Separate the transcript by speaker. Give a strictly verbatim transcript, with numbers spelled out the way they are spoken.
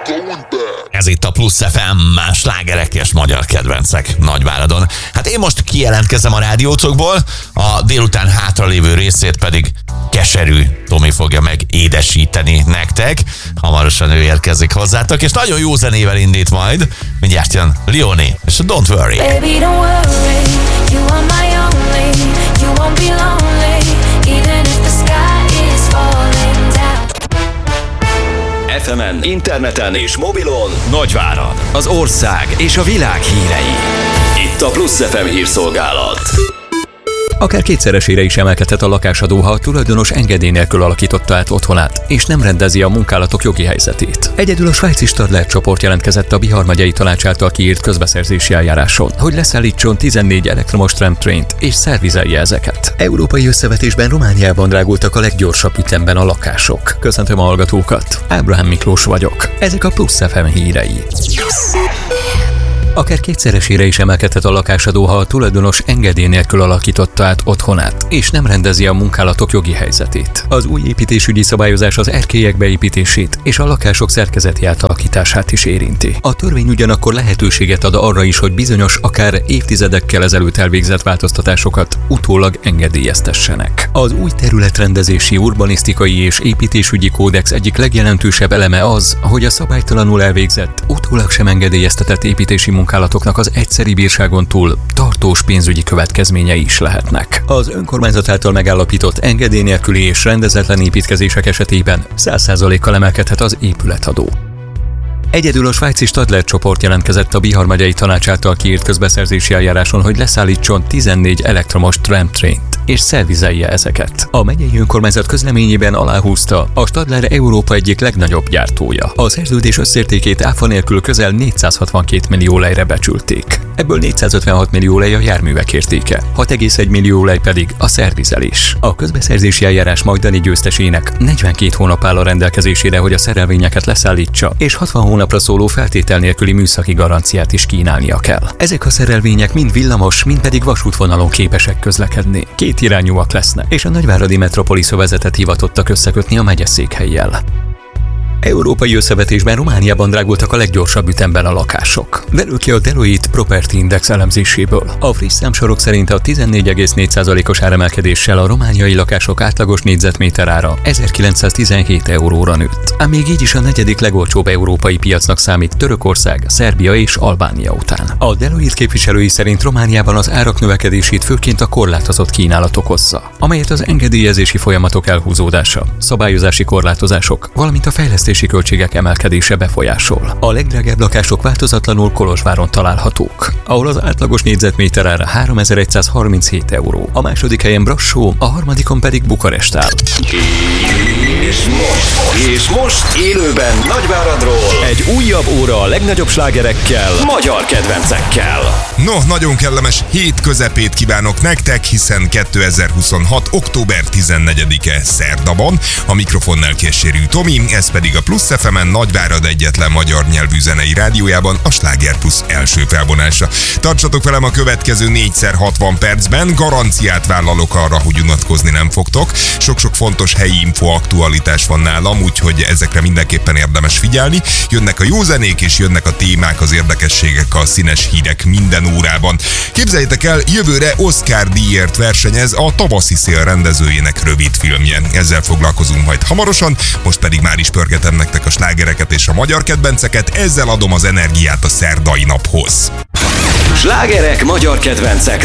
Speaker 1: Ez itt a Plusz ef em, slágerek és magyar kedvencek Nagyváradon. Hát én most kijelentkezem a rádiócokból, a délután hátralévő részét pedig keserű Tomi fogja meg édesíteni nektek. Hamarosan ő érkezik hozzátok, és nagyon jó zenével indít majd. Mindjárt jön Leonie és a Don't Worry.
Speaker 2: Baby, don't worry, you are my only, you won't be lonely, even if the sky is falling down.
Speaker 3: ef emen, interneten és mobilon Nagyvárad, az ország és a világ hírei. Itt a Plusz ef em hírszolgálat.
Speaker 4: Akár kétszeresére is emelkedhet a lakásadó, ha a tulajdonos engedély nélkül alakította át otthonát, és nem rendezi a munkálatok jogi helyzetét. Egyedül a svájci Stadler csoport jelentkezett a Bihar megyei tanács által kiírt közbeszerzési eljáráson, hogy leszállítson tizennégy elektromos tramtraint és szervizelje ezeket. Európai összevetésben Romániában drágultak a leggyorsabb ütemben a lakások. Köszöntöm a hallgatókat, Ábrahám Miklós vagyok. Ezek a Plusz ef em hírei. Akár kétszeresére is emelkedhet a lakásadó, ha a tulajdonos engedély nélkül alakította át otthonát, és nem rendezi a munkálatok jogi helyzetét. Az új építésügyi szabályozás az erkélyek beépítését és a lakások szerkezeti átalakítását is érinti. A törvény ugyanakkor lehetőséget ad arra is, hogy bizonyos, akár évtizedekkel ezelőtt elvégzett változtatásokat utólag engedélyeztessenek. Az új területrendezési, urbanisztikai és építésügyi kódex egyik legjelentősebb eleme az, hogy a szabálytalanul elvégzett, utólag sem engedélyeztetett építési munkálatoknak az egyszeri bírságon túl tartós pénzügyi következményei is lehetnek. Az önkormányzat által megállapított engedély nélküli és rendezetlen építkezések esetében száz százalékkal emelkedhet az épületadó. Egyedül a svájci Stadler csoport jelentkezett a Bihar megyei tanács által kiírt közbeszerzési eljáráson, hogy leszállítson tizennégy elektromos tramtraint és szervizelje ezeket. A megyei önkormányzat közleményében aláhúzta, a Stadler Európa egyik legnagyobb gyártója. A szerződés összértékét áfa nélkül közel négyszázhatvankét millió lejre becsülték. Ebből négyszázötvenhat millió lej a járművek értéke, hat egész egy millió lej pedig a szervizelés. A közbeszerzési eljárás majdani győztesének negyvenkét hónap áll a rendelkezésére, hogy a szerelvényeket leszállítsa, és hatvan hónapra szóló feltétel nélküli műszaki garanciát is kínálnia kell. Ezek a szerelvények mind villamos, mind pedig vasútvonalon képesek közlekedni. Két irányúak lesznek, és a Nagyváradi Metropolisz övezetet hivatottak összekötni a megyeszékhellyel. Európai összevetésben Romániában drágultak a leggyorsabb ütemben a lakások. Derül ki a Deloitte Property Index elemzéséből. A friss számsorok szerint a tizennégy egész négy százalékos áremelkedéssel a romániai lakások átlagos négyzetméter ára ezerkilencszáztizenhét euróra nőtt. Ám még így is a negyedik legolcsóbb európai piacnak számít Törökország, Szerbia és Albánia után. A Deloitte képviselői szerint Romániában az árak növekedését főként a korlátozott kínálat okozza, amelyet az engedélyezési folyamatok elhúzódása, szabályozási korlátozások, valamint a fejlesztés költségek emelkedése befolyásol. A legdrágább lakások változatlanul Kolozsváron találhatók, ahol az átlagos négyzetméter ára háromezer-egyszázharminchét euró. A második helyen Brassó, a harmadikon pedig Bukarest áll.
Speaker 3: És most, és most élőben Nagyváradról egy újabb óra a legnagyobb slágerekkel, magyar kedvencekkel.
Speaker 5: No, nagyon kellemes hét közepét kívánok nektek, hiszen kétezer-huszonhat. október tizennegyedike szerda van, a mikrofonnál Keserű Tomi, ez pedig a Plusz ef emen Nagyvárad egyetlen magyar nyelvű zenei rádiójában a Sláger Plusz első felvonása. Tartsatok velem a következő négyszer hatvan percben, garanciát vállalok arra, hogy unatkozni nem fogtok. Sok-sok fontos helyi info, aktualitás van nálam, úgyhogy ezekre mindenképpen érdemes figyelni. Jönnek a jó zenék és jönnek a témák, az érdekességek, a színes hírek minden órában. Képzeljétek el, jövőre Oscar díjért versenyez a Tavaszi szél rendezőjének rövid filmje. Ezzel foglalkozunk majd hamarosan, most pedig már is pörgetem nektek a slágereket és a magyar kedvenceket, ezzel adom az energiát a szerdai naphoz.
Speaker 3: Slágerek magyar kedvencek